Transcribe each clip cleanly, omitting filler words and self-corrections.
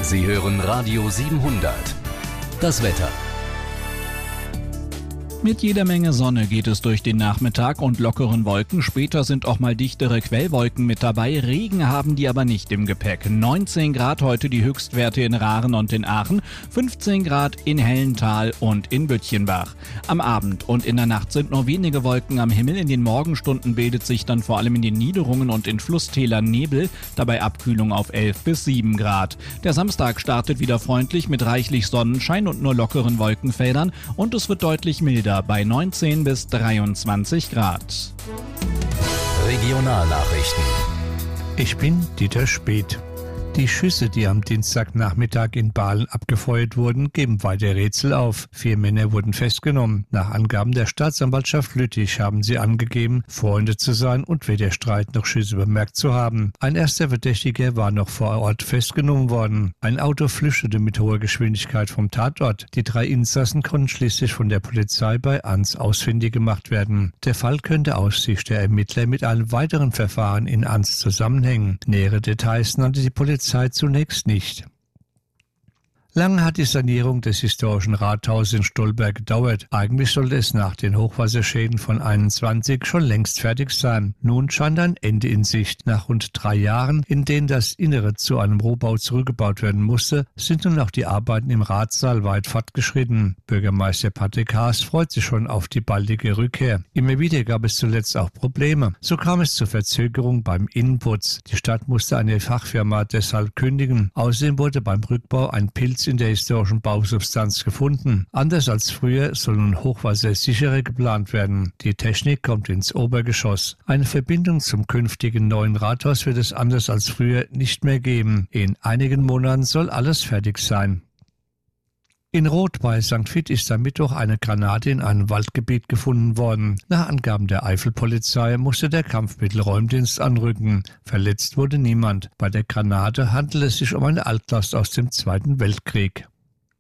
Sie hören Radio 700. Das Wetter. Mit jeder Menge Sonne geht es durch den Nachmittag und lockeren Wolken. Später sind auch mal dichtere Quellwolken mit dabei. Regen haben die aber nicht im Gepäck. 19 Grad heute die Höchstwerte in Raren und in Aachen, 15 Grad in Hellental und in Böttchenbach. Am Abend und in der Nacht sind nur wenige Wolken am Himmel. In den Morgenstunden bildet sich dann vor allem in den Niederungen und in Flusstälern Nebel, dabei Abkühlung auf 11 bis 7 Grad. Der Samstag startet wieder freundlich mit reichlich Sonnenschein und nur lockeren Wolkenfeldern und es wird deutlich milder bei 19 bis 23 Grad. Regionalnachrichten. Ich bin Dieter Speth. Die Schüsse, die am Dienstagnachmittag in Bahlen abgefeuert wurden, geben weiter Rätsel auf. 4 Männer wurden festgenommen. Nach Angaben der Staatsanwaltschaft Lüttich haben sie angegeben, Freunde zu sein und weder Streit noch Schüsse bemerkt zu haben. Ein erster Verdächtiger war noch vor Ort festgenommen worden. Ein Auto flüchtete mit hoher Geschwindigkeit vom Tatort. Die 3 Insassen konnten schließlich von der Polizei bei Ans ausfindig gemacht werden. Der Fall könnte aus Sicht der Ermittler mit einem weiteren Verfahren in Ans zusammenhängen. Nähere Details nannte die Polizei zunächst nicht. Lange hat die Sanierung des historischen Rathauses in Stolberg gedauert. Eigentlich sollte es nach den Hochwasserschäden von 21 schon längst fertig sein. Nun scheint ein Ende in Sicht. Nach rund 3 Jahren, in denen das Innere zu einem Rohbau zurückgebaut werden musste, sind nun auch die Arbeiten im Ratssaal weit fortgeschritten. Bürgermeister Patrick Haas freut sich schon auf die baldige Rückkehr. Immer wieder gab es zuletzt auch Probleme. So kam es zur Verzögerung beim Innenputz. Die Stadt musste eine Fachfirma deshalb kündigen. Außerdem wurde beim Rückbau ein Pilz in der historischen Bausubstanz gefunden. Anders als früher soll nun hochwassersicherer geplant werden. Die Technik kommt ins Obergeschoss. Eine Verbindung zum künftigen neuen Rathaus wird es anders als früher nicht mehr geben. In einigen Monaten soll alles fertig sein. In Roth bei St. Vith ist am Mittwoch eine Granate in einem Waldgebiet gefunden worden. Nach Angaben der Eifelpolizei musste der Kampfmittelräumdienst anrücken. Verletzt wurde niemand. Bei der Granate handelt es sich um eine Altlast aus dem Zweiten Weltkrieg.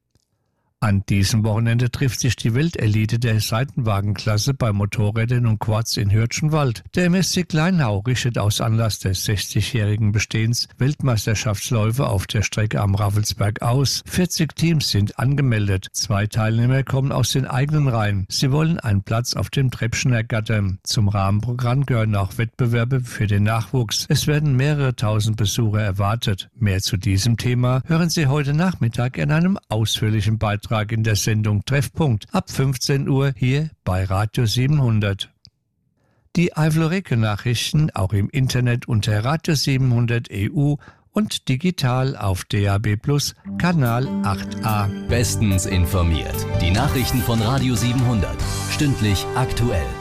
An diesem Wochenende trifft sich die Weltelite der Seitenwagenklasse bei Motorrädern und Quads in Hürtchenwald. Der MSC Kleinau richtet aus Anlass des 60-jährigen Bestehens Weltmeisterschaftsläufe auf der Strecke am Raffelsberg aus. 40 Teams sind angemeldet. 2 Teilnehmer kommen aus den eigenen Reihen. Sie wollen einen Platz auf dem Treppchen ergattern. Zum Rahmenprogramm gehören auch Wettbewerbe für den Nachwuchs. Es werden mehrere tausend Besucher erwartet. Mehr zu diesem Thema hören Sie heute Nachmittag in einem ausführlichen Beitrag in der Sendung Treffpunkt ab 15 Uhr hier bei Radio 700. Die Eifel-Reke-Nachrichten auch im Internet unter Radio 700 EU und digital auf DAB+ Kanal 8a. Bestens informiert. Die Nachrichten von Radio 700. Stündlich aktuell.